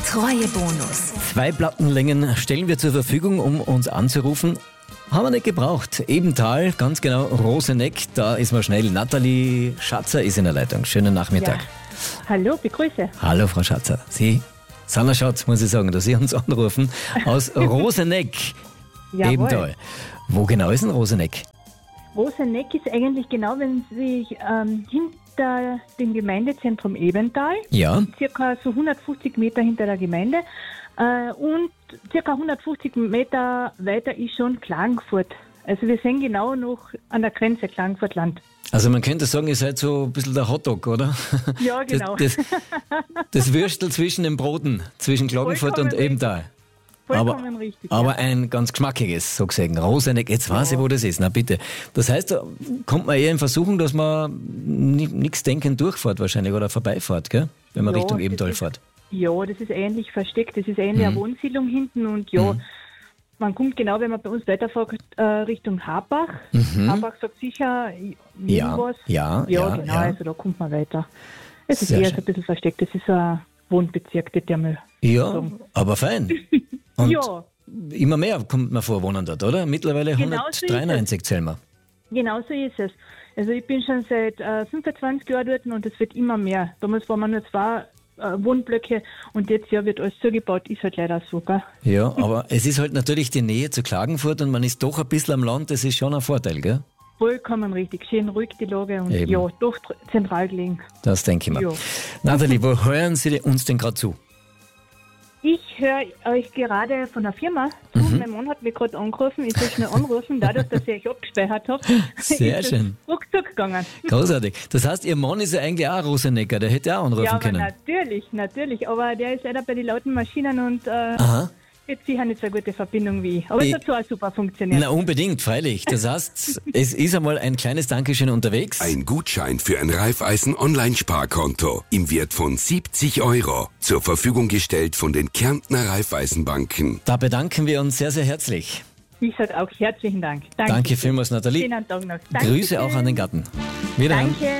Treuebonus. 2 Plattenlängen stellen wir zur Verfügung, um uns anzurufen. Haben wir nicht gebraucht. Ebental, ganz genau, Roseneck, da ist man schnell. Nathalie Schatzer ist in der Leitung. Schönen Nachmittag. Ja. Hallo, begrüße. Hallo, Frau Schatzer. Sie, Sanna Schatz, muss ich sagen, dass Sie uns anrufen aus Roseneck. Jawohl. Ebental. Wo genau ist denn Roseneck? Roseneck ist eigentlich genau, wenn Sie sich hinter dem Gemeindezentrum Ebental, Ja. circa so 150 Meter hinter der Gemeinde, und circa 150 Meter weiter ist schon Klagenfurt. Also wir sind genau noch an der Grenze Klagenfurt-Land. Also man könnte sagen, ihr seid so ein bisschen der Hotdog, oder? Ja, genau. Das Würstel zwischen den Broten, zwischen Klagenfurt und Vollkommen Ebental. Vollkommen richtig. Aber ein ganz geschmackiges, so gesehen. Roseneck, jetzt weiß ich, wo das ist. Na bitte. Das heißt, da kommt man eher in Versuchung, dass man nichts denkend durchfährt wahrscheinlich oder vorbeifährt, gell? Wenn man Ja, Richtung das Ebental ist- fährt. Ja, das ist ähnlich versteckt. Das ist ähnlich eine Wohnsiedlung hinten und ja, man kommt genau, wenn man bei uns weiterfährt, Richtung Habach. Habach sagt sicher irgendwas. ja, genau, ja. also da kommt man weiter. Es ist Sehr eher schön. so ein bisschen versteckt. Das ist ein Wohnbezirk, der mal. Ja, aber fein. Und Ja, immer mehr kommt man vor, wohnen dort, oder? Mittlerweile Genau so ist es. 193 zählen wir. genau so ist es. Also ich bin schon seit 25 Jahren dort und es wird immer mehr. Damals waren wir nur 2 Wohnblöcke und jetzt ja wird alles zugebaut, ist halt leider so, gell? Ja, aber es ist halt natürlich die Nähe zu Klagenfurt und man ist doch ein bisschen am Land, das ist schon ein Vorteil, gell? Vollkommen richtig. Schön ruhig die Lage und Eben. ja, doch zentral gelegen. Das denke ich mir. Ja. Nathalie, wo hören Sie uns denn gerade zu? Ich höre euch gerade von der Firma zu. Mein Mann hat mich gerade angerufen. Ich soll schnell anrufen, dadurch, dass ich euch abgespeichert habe. Sehr ist es schön. ruckzuck gegangen. Großartig. Das heißt, Ihr Mann ist ja eigentlich auch ein Rosenecker, der hätte auch anrufen Ja, aber können. natürlich. Aber der ist leider bei den lauten Maschinen und Aha. jetzt sicher nicht so eine gute Verbindung wie ich. Aber es Ich- hat so auch super funktioniert. Na, unbedingt, freilich. Das heißt, es ist einmal ein kleines Dankeschön unterwegs. Ein Gutschein für ein Raiffeisen Online-Sparkonto im Wert von 70 €. Zur Verfügung gestellt von den Kärntner Raiffeisenbanken. Da bedanken wir uns sehr, sehr herzlich. Ich sage auch herzlichen Dank. Danke vielmals, Nathalie. Schönen Tag noch. Danke Grüße auch an den Gatten. Wiederhören. Danke.